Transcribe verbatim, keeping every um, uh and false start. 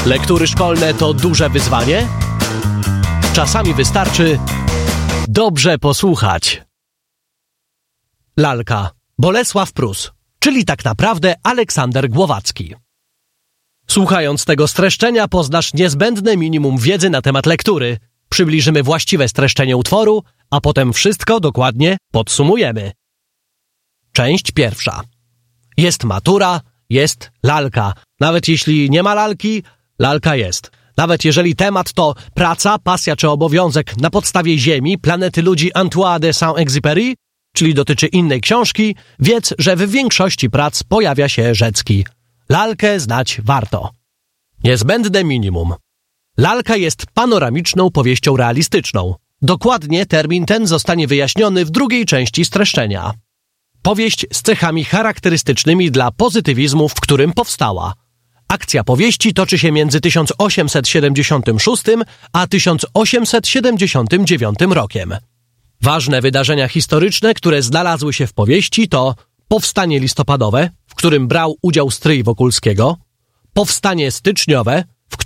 Lektury szkolne to duże wyzwanie? Czasami wystarczy dobrze posłuchać. Lalka. Bolesław Prus, czyli tak naprawdę Aleksander Głowacki. Słuchając tego streszczenia poznasz niezbędne minimum wiedzy na temat lektury. Przybliżymy właściwe streszczenie utworu, a potem wszystko dokładnie podsumujemy. Część pierwsza. Jest matura, jest lalka. Nawet jeśli nie ma lalki, lalka jest. Nawet jeżeli temat to praca, pasja czy obowiązek na podstawie Ziemi, planety ludzi Antoine de Saint-Exupéry, czyli dotyczy innej książki, wiedz, że w większości prac pojawia się Rzecki. Lalkę znać warto. Niezbędne minimum. Lalka jest panoramiczną powieścią realistyczną. Dokładnie termin ten zostanie wyjaśniony w drugiej części streszczenia. Powieść z cechami charakterystycznymi dla pozytywizmu, w którym powstała. Akcja powieści toczy się między tysiąc osiemset siedemdziesiątym szóstym a tysiąc osiemset siedemdziesiątym dziewiątym rokiem. Ważne wydarzenia historyczne, które znalazły się w powieści, to powstanie listopadowe, w którym brał udział stryj Wokulskiego, powstanie styczniowe,